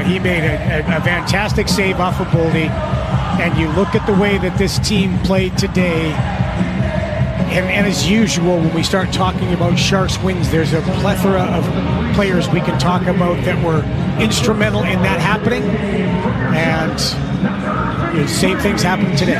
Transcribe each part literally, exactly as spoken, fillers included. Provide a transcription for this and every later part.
he made a, a, a fantastic save off of Boldy. And you look at the way that this team played today, and, and as usual, when we start talking about Sharks wins, there's a plethora of players we can talk about that were instrumental in that happening. And you know, same things happened today.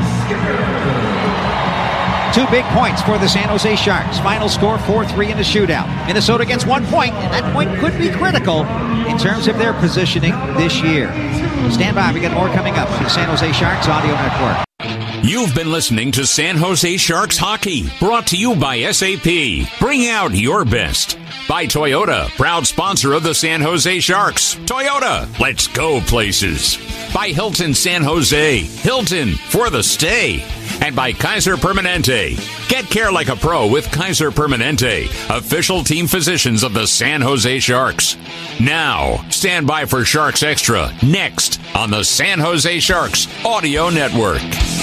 Two big points for the San Jose Sharks. Final score four three in the shootout. Minnesota gets one point, and that point could be critical in terms of their positioning this year. Stand by, we got more coming up on the San Jose Sharks Audio Network. You've been listening to San Jose Sharks Hockey, brought to you by S A P. Bring out your best. By Toyota, proud sponsor of the San Jose Sharks. Toyota, let's go places. By Hilton San Jose. Hilton, for the stay. And by Kaiser Permanente. Get care like a pro with Kaiser Permanente, official team physicians of the San Jose Sharks. Now, stand by for Sharks Extra, next on the San Jose Sharks Audio Network.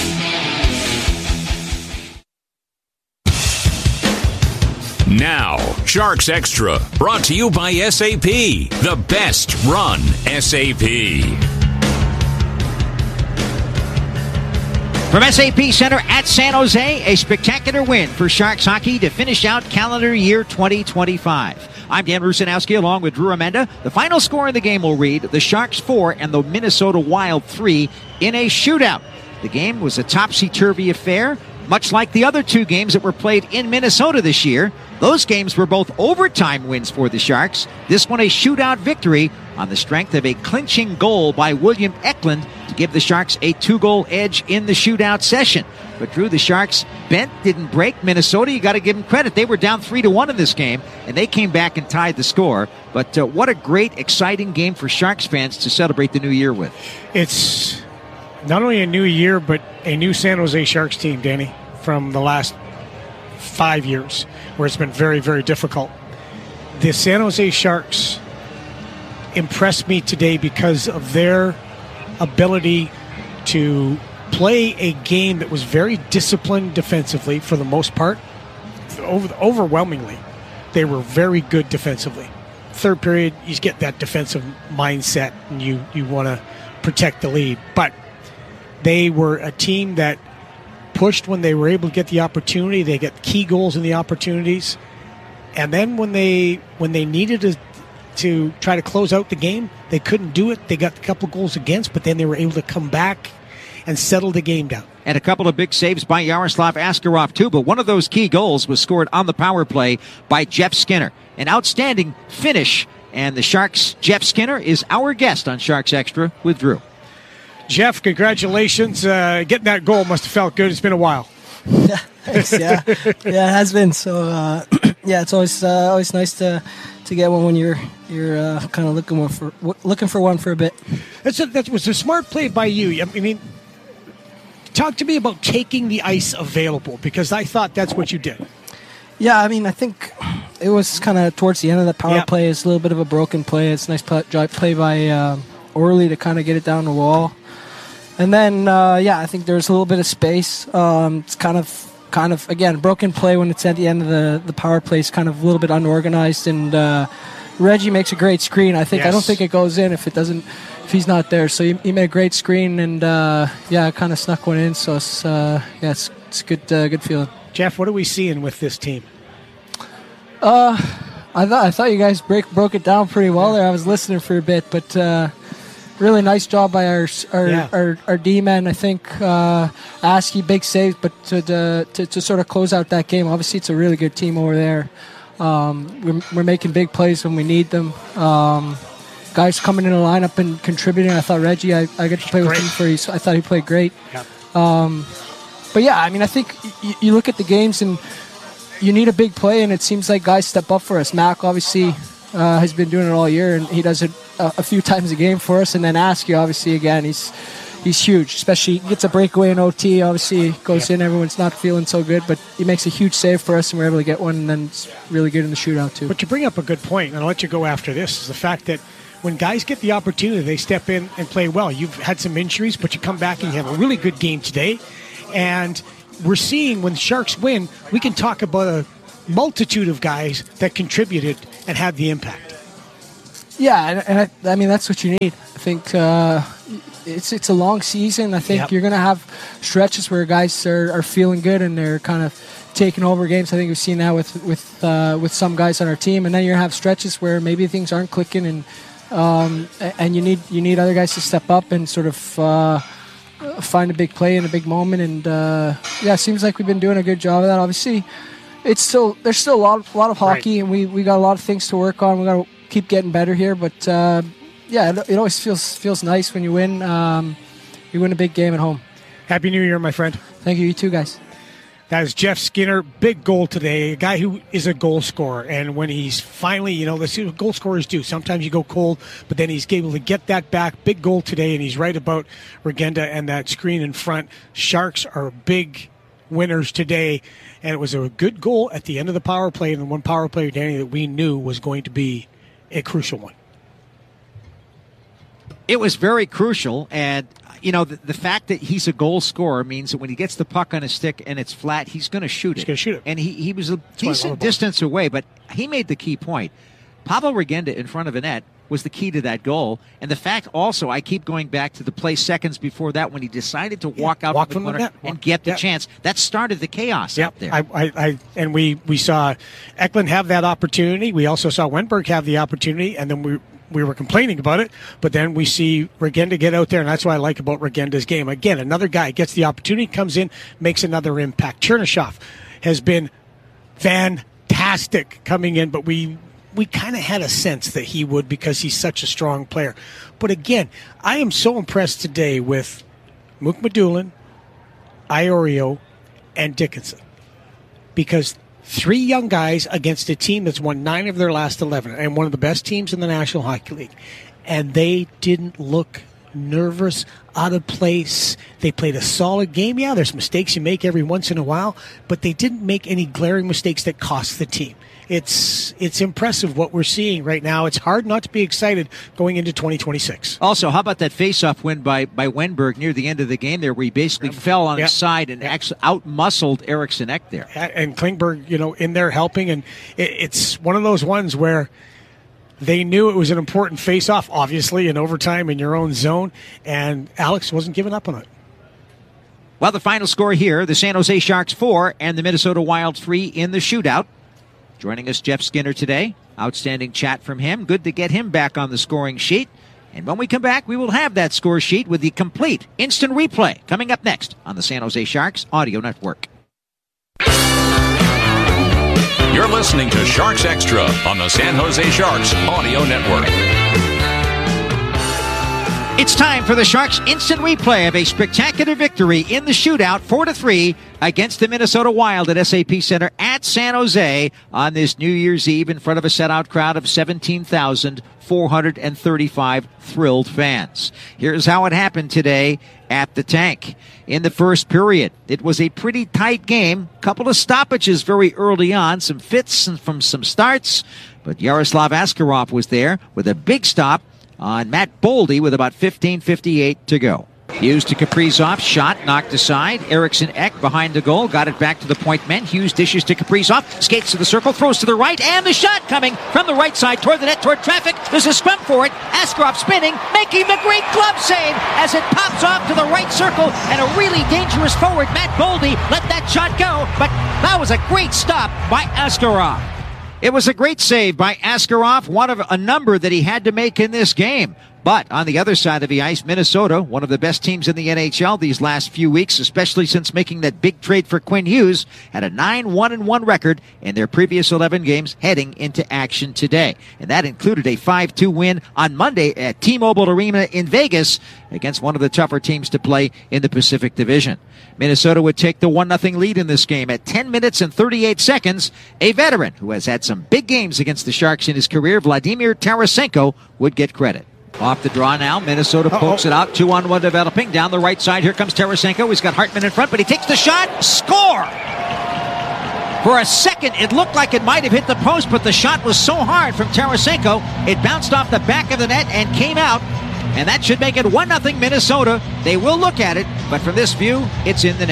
Now, Sharks Extra, brought to you by S A P, the best run S A P. From S A P Center at San Jose, a spectacular win for Sharks hockey to finish out calendar year twenty twenty-five. I'm Dan Rusanowski along with Drew Amenda. The final score in the game will read the Sharks four and the Minnesota Wild three in a shootout. The game was a topsy-turvy affair, much like the other two games that were played in Minnesota this year. Those games were both overtime wins for the Sharks. This one a shootout victory on the strength of a clinching goal by William Eklund to give the Sharks a two-goal edge in the shootout session. But Drew, the Sharks bent, didn't break. Minnesota, you got to give them credit. They were down three to one in this game, and they came back and tied the score. But uh, what a great, exciting game for Sharks fans to celebrate the new year with. It's not only a new year, but a new San Jose Sharks team, Danny, from the last five years, where it's been very, very difficult. The San Jose Sharks impressed me today because of their ability to play a game that was very disciplined defensively for the most part. Over, overwhelmingly, they were very good defensively. Third period, you get that defensive mindset, and you, you want to protect the lead. But they were a team that pushed when they were able to get the opportunity. They got key goals in the opportunities. And then when they when they needed to, to try to close out the game, they couldn't do it. They got a couple goals against, but then they were able to come back and settle the game down. And a couple of big saves by Yaroslav Askarov, too. But one of those key goals was scored on the power play by Jeff Skinner. An outstanding finish. And the Sharks' Jeff Skinner is our guest on Sharks Extra with Drew. Jeff, congratulations. Uh, getting that goal must have felt good. It's been a while. Yeah, thanks, yeah. yeah, it has been. So, uh, yeah, it's always uh, always nice to to get one when you're you're uh, kind of looking for looking for one for a bit. That's a, that was a smart play by you. I mean, talk to me about taking the ice available, because I thought that's what you did. Yeah, I mean, I think it was kind of towards the end of the power yeah. play. It's a little bit of a broken play. It's a nice play, play by uh, Orly to kind of get it down the wall. And then, uh, yeah, I think there's a little bit of space. Um, it's kind of, kind of again, broken play when it's at the end of the, the power play. It's kind of a little bit unorganized. And uh, Reggie makes a great screen. I think yes. I don't think it goes in if it doesn't, if he's not there. So he, he made a great screen, and uh, yeah, I kind of snuck one in. So it's uh, yeah, it's it's good, uh, good feeling. Jeff, what are we seeing with this team? Uh, I thought I thought you guys break broke it down pretty well there. I was listening for a bit, but. Uh, Really nice job by our our, yeah. our, our D-men. I think uh, Askey, big save, but to, to to sort of close out that game. Obviously, it's a really good team over there. Um, we're, we're making big plays when we need them. Um, guys coming in the lineup and contributing. I thought Reggie, I, I got to play with great. him for his, I thought he played great. Yeah. Um, but yeah, I mean, I think y- you look at the games and you need a big play, and it seems like guys step up for us. Mac obviously uh, has been doing it all year, and he does it a, a few times a game for us. And then Askey, obviously, again, he's he's huge. Especially he gets a breakaway in O T. Obviously, goes yeah. in. Everyone's not feeling so good, but he makes a huge save for us, and we're able to get one. And then it's really good in the shootout too. But you bring up a good point, and I'll let you go after this. Is the fact that when guys get the opportunity, they step in and play well. You've had some injuries, but you come back and you have a really good game today. And we're seeing when the Sharks win, we can talk about a multitude of guys that contributed and had the impact. Yeah, and, and I, I mean that's what you need. I think uh, it's it's a long season. I think yep. you're going to have stretches where guys are, are feeling good and they're kind of taking over games. I think we've seen that with with uh, with some guys on our team, and then you're going to have stretches where maybe things aren't clicking, and um, and you need you need other guys to step up and sort of uh, find a big play in a big moment. And uh, yeah, it seems like we've been doing a good job of that. Obviously, it's still there's still a lot a lot of hockey, right. and we, we got a lot of things to work on. We got to keep getting better here, but uh, yeah, it, it always feels feels nice when you win. Um, you win a big game at home. Happy New Year, my friend. Thank you. You too, guys. That is Jeff Skinner, big goal today, a guy who is a goal scorer. And when he's finally, you know, let's see what goal scorers do. Sometimes you go cold, but then he's able to get that back. Big goal today, and he's right about Regenda and that screen in front. Sharks are big winners today, and it was a good goal at the end of the power play, and one power play, Danny, that we knew was going to be a crucial one. It was very crucial, and you know, the, the fact that he's a goal scorer means that when he gets the puck on his stick and it's flat, he's going to shoot he's it. He's going to shoot it. And he, he was a That's decent distance away, but he made the key point. Pablo Regenda in front of a net was the key to that goal. And the fact also, I keep going back to the play seconds before that when he decided to yeah, walk out walk from the from corner the and get the yeah. chance. That started the chaos yep. out there. I, I, I, and we, we saw Eklund have that opportunity. We also saw Wenberg have the opportunity, and then we we were complaining about it, but then we see Regenda get out there, and that's what I like about Regenda's game. Again, another guy gets the opportunity, comes in, makes another impact. Chernyshov has been fantastic coming in, but we we kind of had a sense that he would because he's such a strong player. But again, I am so impressed today with Mukhamadullin, Iorio, and Dickinson, because three young guys against a team that's won nine of their last eleven and one of the best teams in the National Hockey League. And they didn't look nervous, out of place. They played a solid game. Yeah, there's mistakes you make every once in a while, but they didn't make any glaring mistakes that cost the team. It's it's impressive what we're seeing right now. It's hard not to be excited going into twenty twenty-six. Also, how about that face-off win by, by Wenberg near the end of the game there where he basically yeah. fell on yeah. his side and yeah. actually out-muscled Eriksson Ek there. And Klingberg, you know, in there helping. And it, it's one of those ones where they knew it was an important face-off, obviously, in overtime in your own zone, and Alex wasn't giving up on it. Well, the final score here, the San Jose Sharks four and the Minnesota Wild three in the shootout. Joining us, Jeff Skinner today. Outstanding chat from him. Good to get him back on the scoring sheet. And when we come back, we will have that score sheet with the complete instant replay coming up next on the San Jose Sharks Audio Network. You're listening to Sharks Extra on the San Jose Sharks Audio Network. It's time for the Sharks instant replay of a spectacular victory in the shootout, four to three, against the Minnesota Wild at S A P Center at San Jose on this New Year's Eve in front of a sellout crowd of seventeen thousand four hundred thirty-five thrilled fans. Here's how it happened today at the Tank. In the first period, it was a pretty tight game. Couple of stoppages very early on, some fits from some starts, but Yaroslav Askarov was there with a big stop on Matt Boldy with about fifteen fifty-eight to go. Hughes to Kaprizov, shot knocked aside. Eriksson Ek behind the goal, got it back to the point men. Hughes dishes to Kaprizov, skates to the circle, throws to the right, and the shot coming from the right side toward the net, toward traffic. There's a scrum for it. Askarov spinning, making the great glove save as it pops off to the right circle, and a really dangerous forward, Matt Boldy, let that shot go, but that was a great stop by Askarov. It was a great save by Askarov, one of a number that he had to make in this game. But on the other side of the ice, Minnesota, one of the best teams in the N H L these last few weeks, especially since making that big trade for Quinn Hughes, had a nine one one record in their previous eleven games heading into action today. And that included a five two win on Monday at T-Mobile Arena in Vegas against one of the tougher teams to play in the Pacific Division. Minnesota would take the one nothing lead in this game at ten minutes and thirty-eight seconds. A veteran who has had some big games against the Sharks in his career, Vladimir Tarasenko, would get credit. Off the draw now, Minnesota pokes Uh-oh. it out, two on one developing. Down the right side, here comes Tarasenko. He's got Hartman in front, but he takes the shot. Score! For a second, it looked like it might have hit the post, but the shot was so hard from Tarasenko, it bounced off the back of the net and came out. And that should make it one nothing Minnesota. They will look at it, but from this view, it's in the net.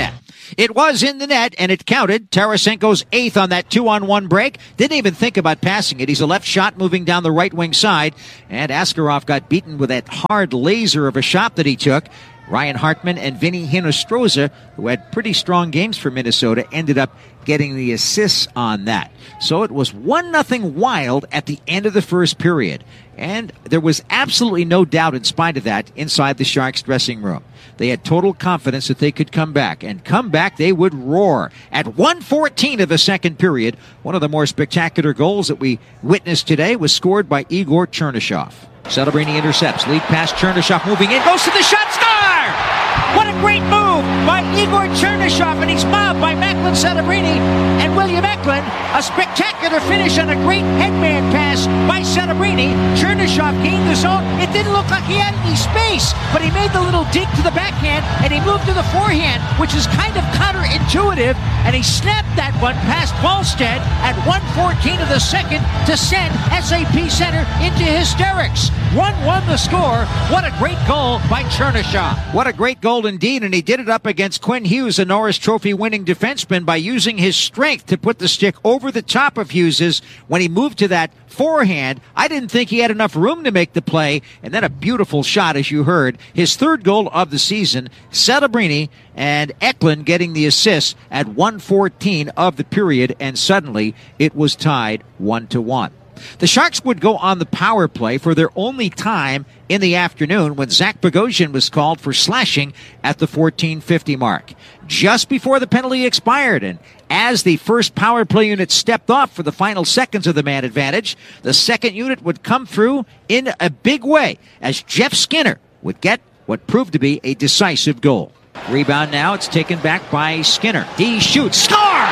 It was in the net, and it counted. Tarasenko's eighth on that two-on-one break. Didn't even think about passing it. He's a left shot moving down the right wing side, and Askarov got beaten with that hard laser of a shot that he took. Ryan Hartman and Vinny Hinostroza, who had pretty strong games for Minnesota, ended up getting the assists on that. So it was one nothing Wild at the end of the first period. And there was absolutely no doubt, in spite of that, inside the Sharks dressing room. They had total confidence that they could come back. And come back, they would roar. At one fourteen of the second period, one of the more spectacular goals that we witnessed today was scored by Igor Chernyshov. Celebrini intercepts. Lead pass, Chernyshov moving in. Goes to the shot. Score! What a great move by Igor Chernyshov, and he's mobbed by Macklin Celebrini and William Eklund. A spectacular finish on a great headman pass by Celebrini. Chernyshov gained the zone. It didn't look like he had any space, but he made the little dig to the backhand, and he moved to the forehand, which is kind of counterintuitive, and he snapped that one past Wallstead at one fourteen of the second to send S A P Center into hysterics. one one the score. What a great goal by Chernyshov. What a great goal indeed, and he did it up against Quinn Hughes, a Norris Trophy winning defenseman, by using his strength to put the stick over the top of Hughes's when he moved to that forehand. I didn't think he had enough room to make the play, and then a beautiful shot, as you heard. His third goal of the season. Celebrini and Eklund getting the assist at one fourteen of the period, and suddenly it was tied one to one. The Sharks would go on the power play for their only time in the afternoon when Zach Bogosian was called for slashing at the fourteen fifty mark. Just before the penalty expired, and as the first power play unit stepped off for the final seconds of the man advantage, the second unit would come through in a big way as Jeff Skinner would get what proved to be a decisive goal. Rebound now, it's taken back by Skinner. He shoots. Score!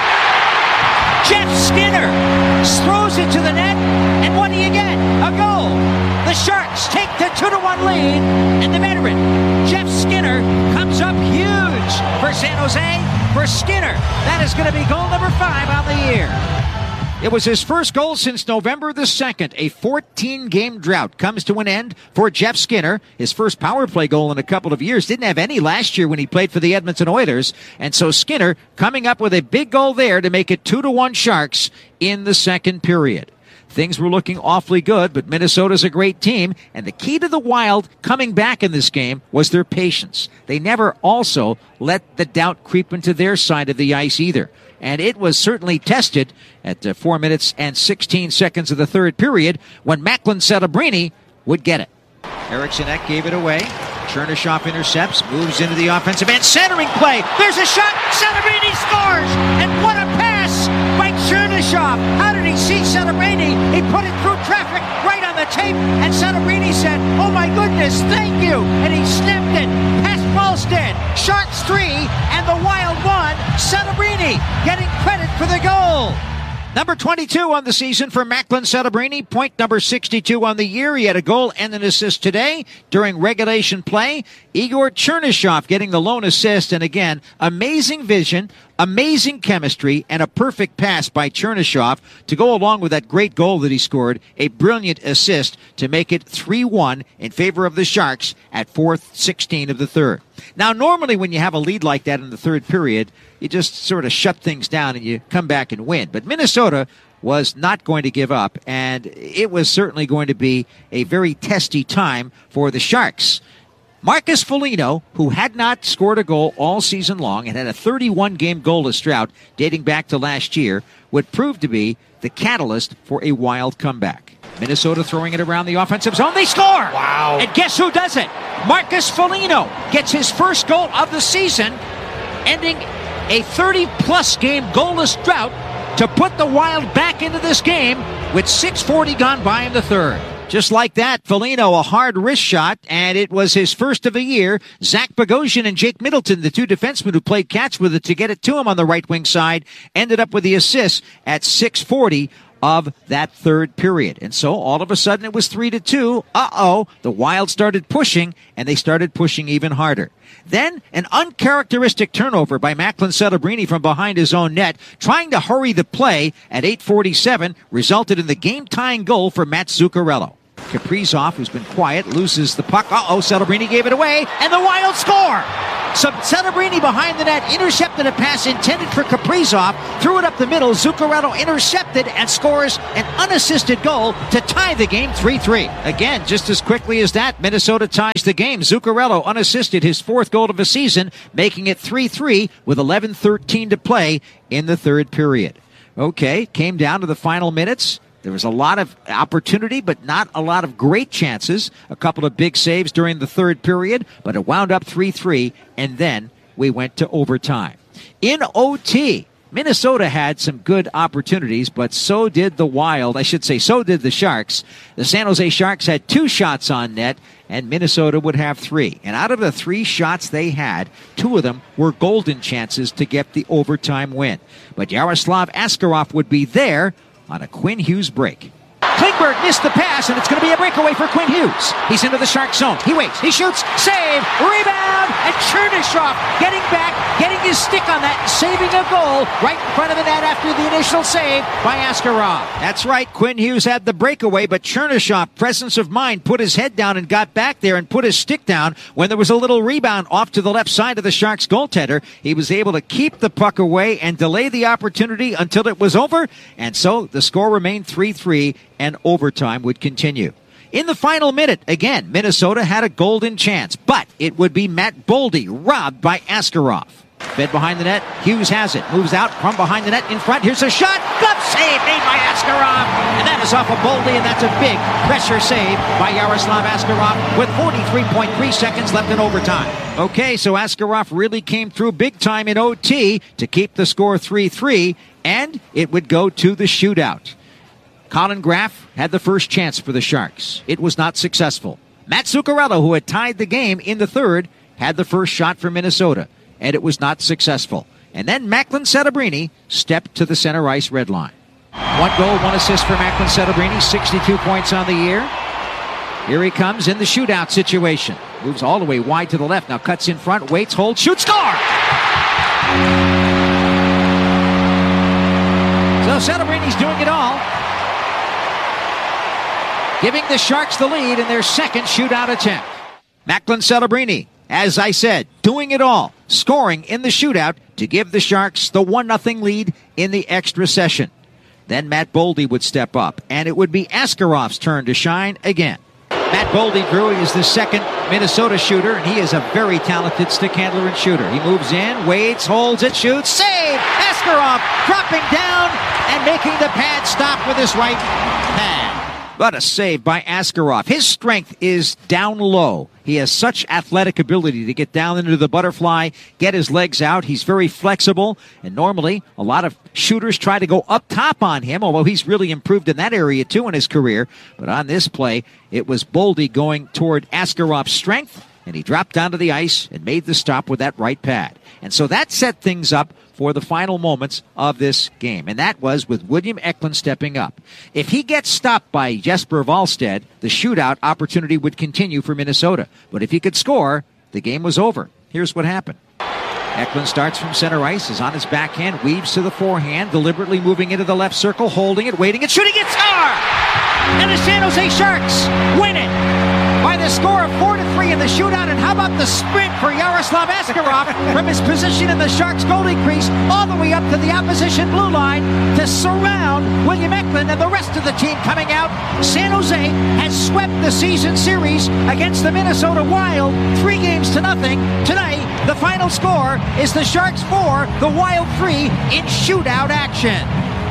Jeff Skinner throws it to the net, and what do you get? A goal. The Sharks take the two to one lead, and the veteran, Jeff Skinner, comes up huge for San Jose. For Skinner, that is going to be goal number five on the year. It was his first goal since November the second. A fourteen-game drought comes to an end for Jeff Skinner. His first power play goal in a couple of years. Didn't have any last year when he played for the Edmonton Oilers. And so Skinner coming up with a big goal there to make it two to one Sharks in the second period. Things were looking awfully good, but Minnesota's a great team, and the key to the Wild coming back in this game was their patience. They never also let the doubt creep into their side of the ice either. And it was certainly tested at uh, four minutes and sixteen seconds of the third period when Macklin Celebrini would get it. Eriksson Ek gave it away. Chernyshov intercepts, moves into the offensive end, centering play. There's a shot. Celebrini scores, and what a pass by Chernyshov. How did he see Celebrini? He put it through traffic right on the tape, and Celebrini said, "Oh my goodness, thank you!" And he snapped it past Wallstead. Sharks three, and the Wild one. Celebrini getting credit for the goal. Number twenty-two on the season for Macklin Celebrini. Point number sixty-two on the year. He had a goal and an assist today during regulation play. Igor Chernyshov getting the lone assist. And again, amazing vision, amazing chemistry, and a perfect pass by Chernyshov to go along with that great goal that he scored. A brilliant assist to make it three one in favor of the Sharks at four sixteen of the third. Now, normally when you have a lead like that in the third period, you just sort of shut things down and you come back and win. But Minnesota was not going to give up, and it was certainly going to be a very testy time for the Sharks. Marcus Foligno, who had not scored a goal all season long and had a thirty-one game goalless drought dating back to last year, would prove to be the catalyst for a Wild comeback. Minnesota throwing it around the offensive zone. They score! Wow. And guess who does it? Marcus Foligno gets his first goal of the season, ending a thirty-plus game goalless drought to put the Wild back into this game with six forty gone by in the third. Just like that, Foligno, a hard wrist shot, and it was his first of the year. Zach Bogosian and Jake Middleton, the two defensemen who played catch with it to get it to him on the right wing side, ended up with the assist at six forty of that third period. And so all of a sudden it was three to two. Uh-oh, the Wild started pushing, and they started pushing even harder. Then an uncharacteristic turnover by Macklin Celebrini from behind his own net, trying to hurry the play at eight forty-seven, resulted in the game-tying goal for Matt Zuccarello. Kaprizov, who's been quiet, loses the puck. Uh-oh, Celebrini gave it away, and the Wild score! So Celebrini behind the net intercepted a pass intended for Kaprizov, threw it up the middle. Zuccarello intercepted and scores an unassisted goal to tie the game three three. Again, just as quickly as that, Minnesota ties the game. Zuccarello unassisted, his fourth goal of the season, making it three three with eleven thirteen to play in the third period. Okay, came down to the final minutes. There was a lot of opportunity, but not a lot of great chances. A couple of big saves during the third period, but it wound up three three, and then we went to overtime. In O T, Minnesota had some good opportunities, but so did the Wild. I should say, so did the Sharks. The San Jose Sharks had two shots on net, and Minnesota would have three. And out of the three shots they had, two of them were golden chances to get the overtime win. But Yaroslav Askarov would be there on a Quinn Hughes break. Klingberg missed the pass, and it's going to be a breakaway for Quinn Hughes. He's into the Shark zone. He waits. He shoots. Save. Rebound. And Chernyshov getting back, getting his stick on that, and saving a goal right in front of the net after the initial save by Askarov. That's right. Quinn Hughes had the breakaway, but Chernyshov, presence of mind, put his head down and got back there and put his stick down when there was a little rebound off to the left side of the Sharks goaltender. He was able to keep the puck away and delay the opportunity until it was over, and so the score remained three three. And overtime would continue. In the final minute, again, Minnesota had a golden chance, but it would be Matt Boldy robbed by Askarov. Fed behind the net, Hughes has it, moves out from behind the net in front. Here's a shot, glove save made by Askarov, and that is off of Boldy, and that's a big pressure save by Yaroslav Askarov with forty-three point three seconds left in overtime. Okay, so Askarov really came through big time in O T to keep the score three three, and it would go to the shootout. Colin Graff had the first chance for the Sharks. It was not successful. Matt Zuccarello, who had tied the game in the third, had the first shot for Minnesota, and it was not successful. And then Macklin Celebrini stepped to the center ice red line. One goal, one assist for Macklin Celebrini, sixty-two points on the year. Here he comes in the shootout situation. Moves all the way wide to the left, now cuts in front, waits, holds, shoots, score! So Celebrini's doing it all, giving the Sharks the lead in their second shootout attempt. Macklin Celebrini, as I said, doing it all, scoring in the shootout to give the Sharks the one nothing lead in the extra session. Then Matt Boldy would step up, and it would be Askarov's turn to shine again. Matt Boldy, Drew, is the second Minnesota shooter, and he is a very talented stick handler and shooter. He moves in, waits, holds it, shoots, save! Askarov dropping down and making the pad stop with his right pad. But a save by Askarov. His strength is down low. He has such athletic ability to get down into the butterfly, get his legs out. He's very flexible, and normally a lot of shooters try to go up top on him, although he's really improved in that area too in his career. But on this play, it was Boldy going toward Askarov's strength, and he dropped down to the ice and made the stop with that right pad. And so that set things up for the final moments of this game, and that was with William Eklund stepping up. If he gets stopped by Jesper Wallstedt, the shootout opportunity would continue for Minnesota. But if he could score, the game was over. Here's what happened. Eklund starts from center ice, is on his backhand, weaves to the forehand, deliberately moving into the left circle, holding it, waiting, and shooting it, score! And the San Jose Sharks win it by the score of four to three in the shootout. And how about the sprint for Yaroslav Askarov from his position in the Sharks goalie crease all the way up to the opposition blue line to surround William Eklund and the rest of the team coming out. San Jose has swept the season series against the Minnesota Wild three games to nothing. Tonight, the final score is the Sharks four, the Wild three in shootout action.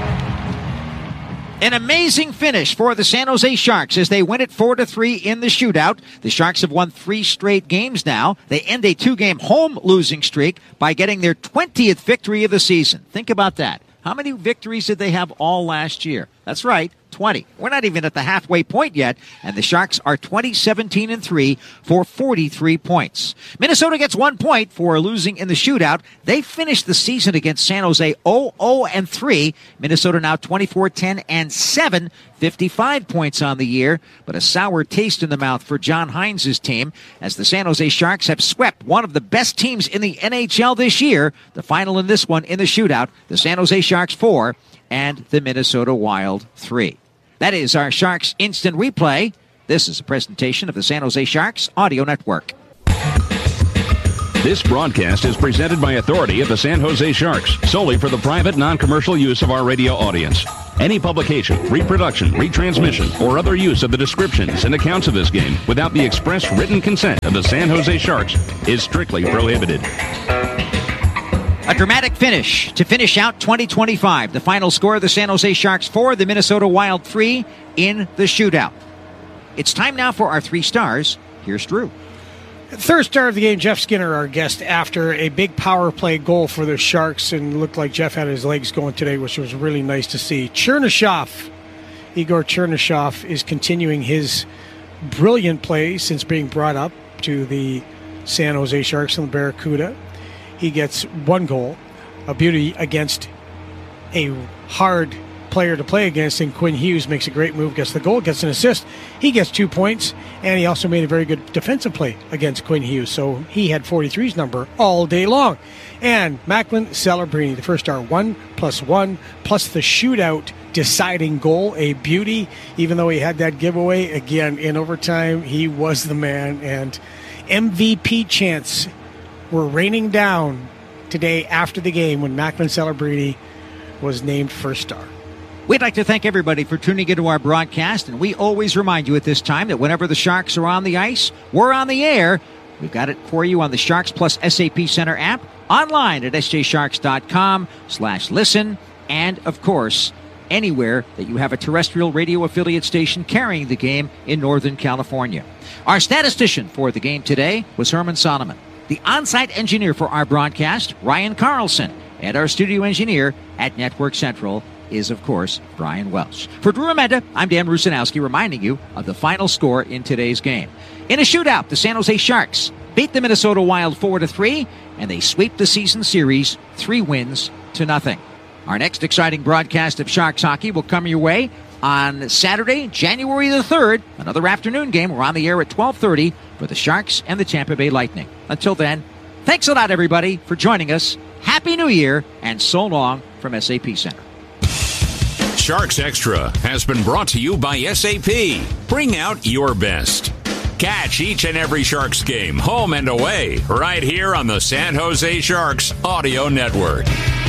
An amazing finish for the San Jose Sharks as they win it four to three in the shootout. The Sharks have won three straight games now. They end a two-game home losing streak by getting their twentieth victory of the season. Think about that. How many victories did they have all last year? That's right, twenty. We're not even at the halfway point yet, and the Sharks are twenty, seventeen, and three for forty-three points. Minnesota gets one point for losing in the shootout. They finished the season against San Jose oh oh and three. Minnesota now twenty-four, ten, and seven, fifty-five points on the year, but a sour taste in the mouth for John Hines' team as the San Jose Sharks have swept one of the best teams in the N H L this year. The final in this one in the shootout, the San Jose Sharks four and the Minnesota Wild three. That is our Sharks Instant Replay. This is a presentation of the San Jose Sharks Audio Network. This broadcast is presented by authority of the San Jose Sharks, solely for the private, non-commercial use of our radio audience. Any publication, reproduction, retransmission, or other use of the descriptions and accounts of this game without the express written consent of the San Jose Sharks is strictly prohibited. A dramatic finish to finish out twenty twenty-five. The final score of the San Jose Sharks four, the Minnesota Wild three in the shootout. It's time now for our three stars. Here's Drew. Third star of the game, Jeff Skinner, our guest, after a big power play goal for the Sharks, and looked like Jeff had his legs going today, which was really nice to see. Chernyshov, Igor Chernyshov, is continuing his brilliant play since being brought up to the San Jose Sharks and the Barracuda. He gets one goal, a beauty against a hard player to play against, and Quinn Hughes makes a great move, gets the goal, gets an assist. He gets two points, and he also made a very good defensive play against Quinn Hughes, so he had forty-three's number all day long. And Macklin Celebrini, the first star, one plus one, plus the shootout deciding goal, a beauty. Even though he had that giveaway, again, in overtime, he was the man, and M V P chants were raining down today after the game when Macklin Celebrini was named first star. We'd like to thank everybody for tuning into our broadcast, and we always remind you at this time that whenever the Sharks are on the ice, we're on the air. We've got it for you on the Sharks Plus S A P Center app, online at s j sharks dot com slash listen, and, of course, anywhere that you have a terrestrial radio affiliate station carrying the game in Northern California. Our statistician for the game today was Herman Solomon. The on-site engineer for our broadcast, Ryan Carlson, and our studio engineer at Network Central is, of course, Brian Welsh. For Drew Amenda, I'm Dan Rusanowski, reminding you of the final score in today's game. In a shootout, the San Jose Sharks beat the Minnesota Wild four to three, and they sweep the season series three wins to nothing. Our next exciting broadcast of Sharks hockey will come your way on Saturday, January the third, another afternoon game. We're on the air at twelve thirty for the Sharks and the Tampa Bay Lightning. Until then, thanks a lot, everybody, for joining us. Happy New Year, and so long from S A P Center. Sharks Extra has been brought to you by S A P. Bring out your best. Catch each and every Sharks game, home and away, right here on the San Jose Sharks Audio Network.